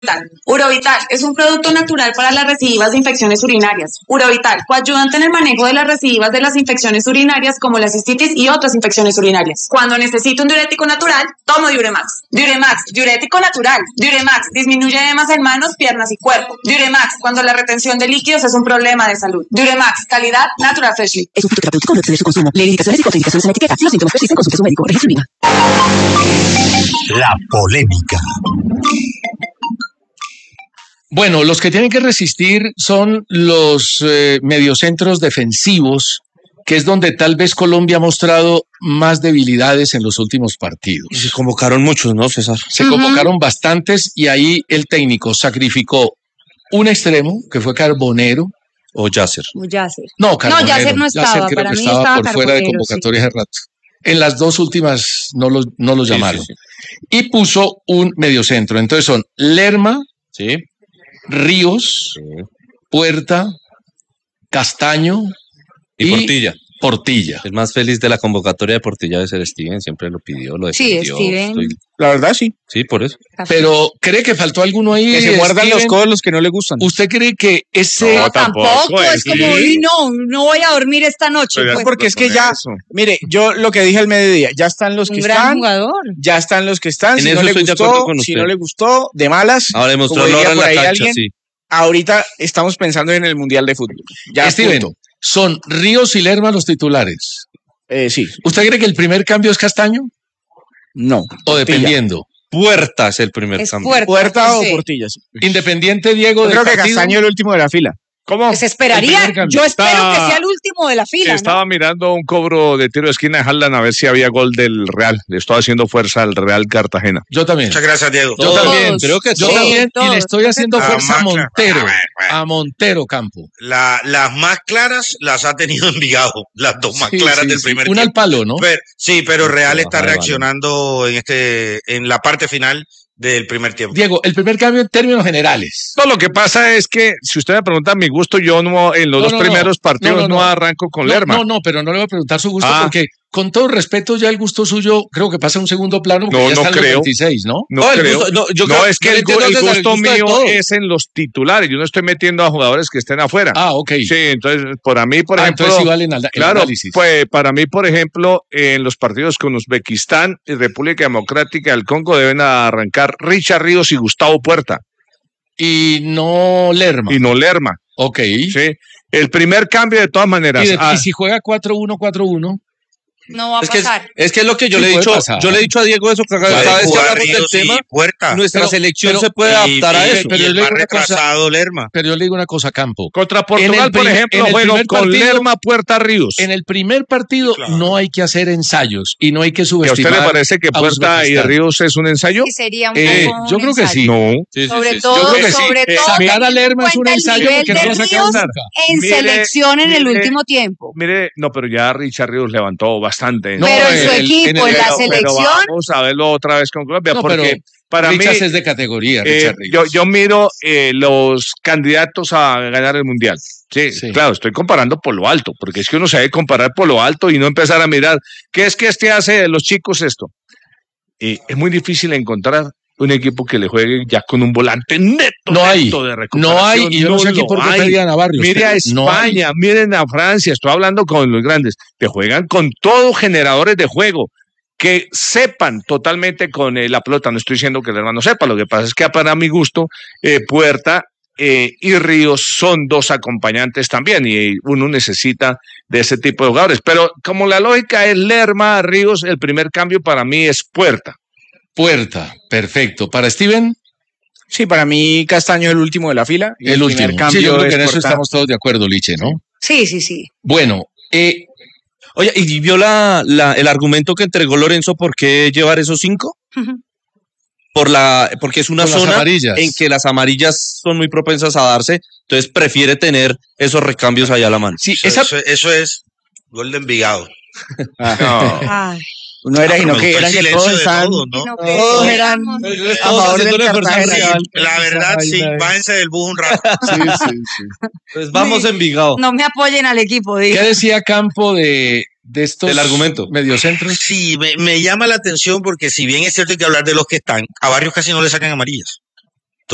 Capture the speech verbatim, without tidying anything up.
Urovital es un producto natural para las recidivas de infecciones urinarias. Urovital, coayudante en el manejo de las recidivas de las infecciones urinarias como la cistitis y otras infecciones urinarias. Cuando necesito un diurético natural, tomo Diuremax. Diuremax, diurético natural. Diuremax disminuye edemas en manos, piernas y cuerpo. Diuremax, cuando la retención de líquidos es un problema de salud. Diuremax, calidad Natural Freshly. Es un fitoterapéutico, no exceder su consumo. Lee indicaciones y contraindicaciones en la etiqueta. Si los síntomas persisten, consulte a su médico. Registro INVIMA. La polémica. Bueno, los que tienen que resistir son los eh, mediocentros defensivos, que es donde tal vez Colombia ha mostrado más debilidades en los últimos partidos. Y se convocaron muchos, ¿no, César? Se uh-huh. convocaron bastantes y ahí el técnico sacrificó un extremo, que fue Carbonero. O Yasser. O Yasser. No, Carbonero. No, Yasser no estaba. Yasser creo Para que mí estaba, estaba por Carbonero, fuera de convocatoria sí. hace rato. En las dos últimas no los no lo llamaron. Sí, sí, sí. Y puso un mediocentro. Entonces son Lerma, sí. Ríos, sí. Puerta, Castaño y, y Portilla. Portilla. El más feliz de la convocatoria de Portilla debe ser Steven, siempre lo pidió, lo defendió. Sí, Steven. Estoy... La verdad, sí. Sí, por eso. Pero ¿cree que faltó alguno ahí? Que se muerdan los codos los que no le gustan. ¿Usted cree que ese...? No, tampoco, es como, sí. no, no voy a dormir esta noche. Pues pues. porque es que ya, eso. Mire, yo lo que dije al mediodía, ya están los Un que gran están, jugador. ya están los que están, en si eso no le gustó, si no le gustó, de malas. Ahora demostró en la cancha, alguien, sí. Ahorita estamos pensando en el Mundial de Fútbol. Ya Steven, punto. ¿Son Ríos y Lerma los titulares? Eh, sí. ¿Usted cree que el primer cambio es Castaño? No. O dependiendo. Puerta es el primer es cambio. Puerta, Puerta o sí. Portilla. Sí. Independiente, Diego. Yo creo que Castaño es el último de la fila. ¿Cómo? Se esperaría. Yo espero Está... que sea el último de la fila. Estaba ¿no? mirando un cobro de tiro de esquina de Haaland a ver si había gol del Real. Le estoy haciendo fuerza al Real Cartagena. Yo también. Muchas gracias, Diego. Yo Todos. también. Creo que Yo sí, también. todos. Y le estoy haciendo La fuerza a más Montero. clara. A Montero Campo. La, las más claras las ha tenido Envigado. Las dos más sí, claras sí, del sí. primer Una tiempo. al palo, ¿no? Pero, sí, pero Real Baja está de reaccionando en este, en la parte final del primer tiempo. Diego, el primer cambio en términos generales. No, lo que pasa es que, si usted me pregunta mi gusto, yo no en los No, dos no, primeros no. partidos No, no, no, no. arranco con No, Lerma. no, no, pero no le voy a preguntar su gusto Ah. porque, con todo respeto, ya el gusto suyo creo que pasa a un segundo plano porque No, ya no están los creo. veintiséis, ¿no? No, No, el creo. gusto- no, yo no creo- es que yo el, entiendo gu- el desde el gusto gusto de mío todos. es en los titulares. Yo no estoy metiendo a jugadores que estén afuera. Ah, ok. Sí, entonces, para mí, por Ah, ejemplo... entonces sí vale el, el Claro, análisis. pues para mí, por ejemplo, en los partidos con Uzbekistán y República Democrática del Congo deben arrancar Richard Ríos y Gustavo Puerta, Y no Lerma. y no Lerma. Ok. ¿Sí? El primer cambio, de todas maneras. Y, de- ah, y si juega cuatro uno cuatro uno. No va a Es que es, pasar. es que es lo que yo Sí, le he puede dicho, pasar. yo le he dicho a Diego eso, que cada Puede cada vez que jugar hablamos del Ríos y tema, Puerta. nuestra Pero- selección pero- se puede Y- adaptar a y- eso. Pero y yo el le más digo una cosa- retrasado, Lerma. Pero yo le digo una cosa, Campo. Contra En Portugal, el por prim- ejemplo, en el juego primer con partido- Lerma, Puerta, Ríos. En el primer partido Claro. no hay que hacer ensayos y no hay que ¿Y a usted subestimar. le parece que a Puerta y Uzbekistán. Ríos es un ensayo? Sí, sería un Eh, poco un yo creo que ensayo. sí. No. Sí, sí, Sobre sí, sí. todo, Yo creo que sí. sobre Eh, todo, sacar a teniendo Lerma en es un cuenta el ensayo nivel porque no de lo sacan Ríos nunca. en Mire, selección en el mire, último tiempo. Mire, no, pero ya Richard Ríos levantó bastante. No, pero en su el- equipo, en en, el- la Pero- pero selección, vamos a verlo otra vez con Colombia, No, porque pero para Richards mí, es de categoría, eh, Richard yo, Ríos. yo miro eh, los candidatos a ganar el Mundial. Sí, Sí. claro, estoy comparando por lo alto, porque es que uno se debe comparar por lo alto y no empezar a mirar qué es que este hace de los chicos esto. Y es muy difícil encontrar un equipo que le juegue ya con un volante neto, No hay, neto de recuperación. no hay, y yo no sé lo aquí por qué hay. pedían a Barrios. Mire a pero no hay. España, miren a Francia, estoy hablando con los grandes, te juegan con todos generadores de juego que sepan totalmente con eh, la pelota. No estoy diciendo que el hermano sepa, lo que pasa es que para mi gusto, eh, Puerta eh, y Ríos son dos acompañantes también y uno necesita de ese tipo de jugadores. Pero como la lógica es Lerma, Ríos, el primer cambio para mí es Puerta. Puerta, perfecto. Para Steven, Sí, para mí Castaño es el último de la fila. y el primer último. cambio Sí, yo creo es que en eso Puerta. estamos todos de acuerdo, Liche, ¿no? sí, sí, sí. Bueno, eh, Oye, ¿y vio la, la, el argumento que entregó Lorenzo por qué llevar esos cinco? Por la, porque es una Por las zona amarillas. en que las amarillas son muy propensas a darse, entonces prefiere tener esos recambios allá a la mano. sí, Eso, esa, eso- eso es gol de Envigado. Ah, No. Ay, no era, Ah, sino me que gustó el eran que silencio todos de estaban, todos, ¿no? no, todos que- eran Estamos a favor haciendo del una fuerza Cartagena. real. La verdad, sí, Ay, bájense del bus un rato. Sí, sí, sí. Pues vamos Envigado. no me apoyen al equipo, ¿qué diga. decía Campo de, de estos Del argumento. mediocentros? Sí, me, me llama la atención porque si bien es cierto que hay que hablar de los que están, a Barrios casi no le sacan amarillas.